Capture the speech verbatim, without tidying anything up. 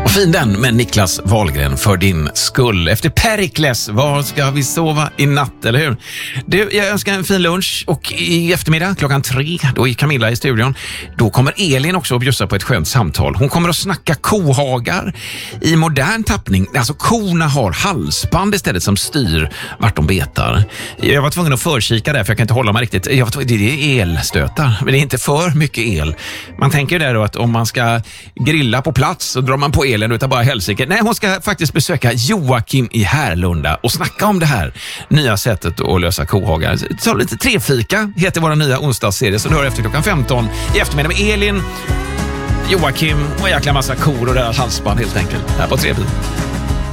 Fin den med Niklas Wahlgren för din skull. Efter Perikles, var ska vi sova i natt, eller hur? Du, jag önskar en fin lunch och i eftermiddag klockan tre, då är Camilla i studion. Då kommer Elin också att bjussa på ett skönt samtal. Hon kommer att snacka kohagar i modern tappning. Alltså korna har halsband istället som styr vart de betar. Jag var tvungen att förkika där för jag kan inte hålla mig riktigt. Jag var tvungen, det är elstötar, men det är inte för mycket el. Man tänker där då att om man ska grilla på plats så drar man på elen utan bara helsike. Nej, hon ska faktiskt besöka Joakim i Härlunda och snacka om det här nya sättet att lösa kohagar. Så lite trefika heter våra nya onsdagsserie, så du hör efter klockan femton i eftermiddag med Elin, Joakim och en jäkla massa kor och deras halsband helt enkelt här på Trefika.